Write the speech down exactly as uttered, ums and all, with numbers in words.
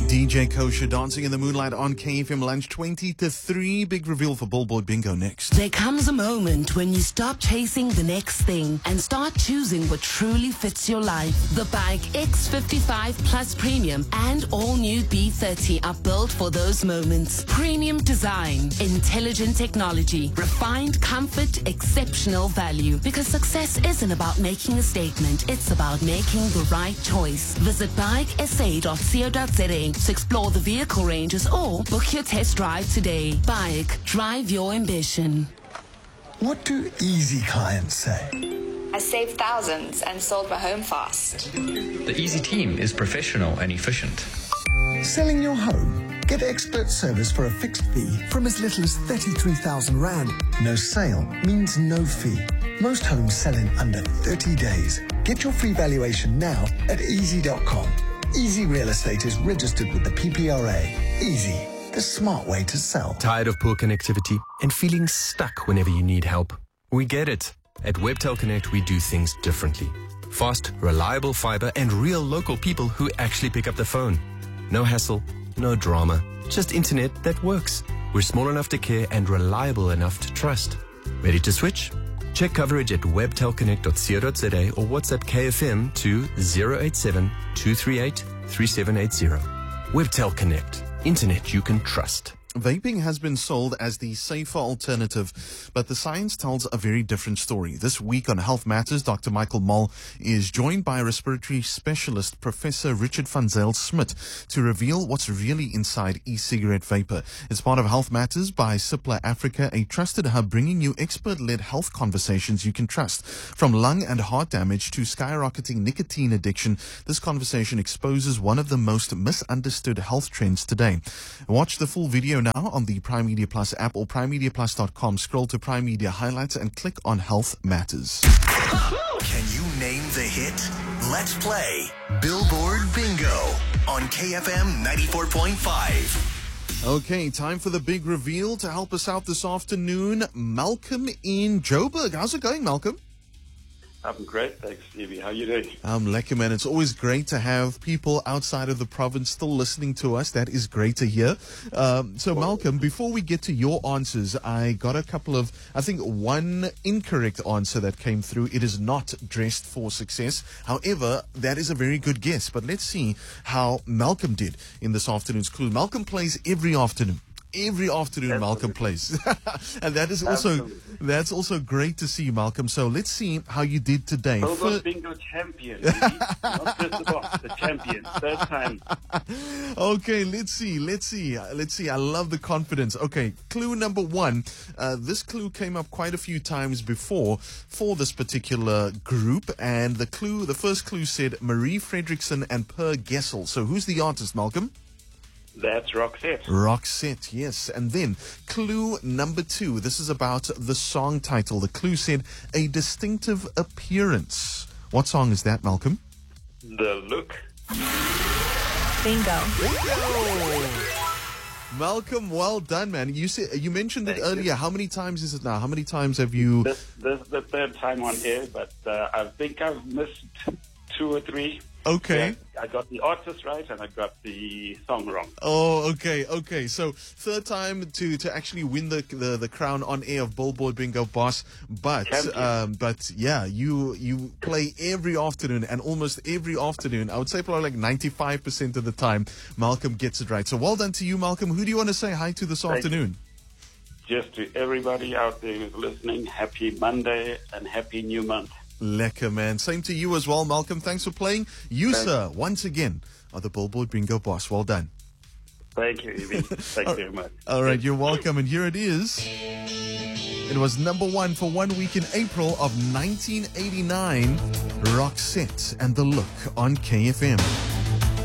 D J Kosher dancing in the moonlight on K F M Lunch twenty to three. Big reveal for Billboard Bingo next. There comes a moment when you stop chasing the next thing and start choosing what truly fits your life. The Bike X fifty-five Plus Premium and all new B thirty are built for those moments. Premium design, intelligent technology, refined comfort, exceptional value. Because success isn't about making a statement, it's about making the right choice. Visit bike s a dot co dot z a to explore the vehicle ranges or book your test drive today. Bike, drive your ambition. What do easy clients say? I saved thousands and sold my home fast. The Easy team is professional and efficient. Selling your home? Get expert service for a fixed fee from as little as thirty-three thousand rand. No sale means no fee. Most homes sell in under thirty days. Get your free valuation now at easy dot com. Easy Real Estate is registered with the P P R A. Easy, the smart way to sell. Tired of poor connectivity and feeling stuck whenever you need help? We get it. At Webtel Connect, we do things differently. Fast, reliable fiber and real local people who actually pick up the phone. No hassle, no drama, just internet that works. We're small enough to care and reliable enough to trust. Ready to switch? Check coverage at webtel connect dot co dot z a or WhatsApp K F M to zero eight seven, two three eight, three seven eight zero. Webtel Connect. Internet you can trust. Vaping has been sold as the safer alternative, but the science tells a very different story. This week on Health Matters, Doctor Michael Mol is joined by respiratory specialist Professor Richard van Zyl-Smit to reveal what's really inside e-cigarette vapor. It's part of Health Matters by Cipla Africa, a trusted hub bringing you expert-led health conversations you can trust. From lung and heart damage to skyrocketing nicotine addiction, this conversation exposes one of the most misunderstood health trends today. Watch the full video now on the Prime Media Plus app or prime media plus dot com. Scroll to Prime Media Highlights and click on Health Matters. Can you name the hit? Let's play Billboard Bingo on K F M ninety-four point five. Okay, time for the big reveal. To help us out this afternoon, Malcolm in Joburg. How's it going, Malcolm? I'm great, thanks, Stevie. How you doing? I'm lekker, man. It's always great to have people outside of the province still listening to us. That is great to hear. Um, so, Malcolm, before we get to your answers, I got a couple of, I think, one incorrect answer that came through. It is not dressed for success. However, that is a very good guess. But let's see how Malcolm did in this afternoon's clue. Malcolm plays every afternoon. Every afternoon, Absolutely. Malcolm plays. And that is also, Absolutely. that's also great to see, Malcolm. So let's see how you did today. Billboard Fir- Bingo champion, Stevie. Not just the boss, the champion. Third time. Okay, let's see, let's see, uh, let's see. I love the confidence. Okay, clue number one. Uh, this clue came up quite a few times before for this particular group, and the clue, the first clue said Marie Fredriksson and Per Gessel. So who's the artist, Malcolm? That's Roxette. Roxette, yes. And then clue number two. This is about the song title. The clue said a distinctive appearance. What song is that, Malcolm? The Look. Bingo. Malcolm, well done, man. You said you mentioned it Thank earlier. you. How many times is it now? How many times have you? This, this is the third time on air, but uh, I think I've missed two or three. Okay. Yeah, I got the artist right and I got the song wrong. Oh, okay, okay. So third time to, to actually win the, the the crown on air of Billboard Bingo Boss, but Champion. um, but yeah, you you play every afternoon and almost every afternoon. I would say probably like ninety-five percent of the time, Malcolm gets it right. So well done to you, Malcolm. Who do you want to say hi to this Thank afternoon? Just to everybody out there who's listening, happy Monday and happy new month. Lekker, man. Same to you as well, Malcolm. Thanks for playing. You, Thanks. sir, once again are the Billboard Bingo Boss. Well done. Thank you, Evie. Thank you very much. All right, you're welcome. And here it is. It was number one for one week in April of nineteen eighty-nine. Roxette and The Look on K F M.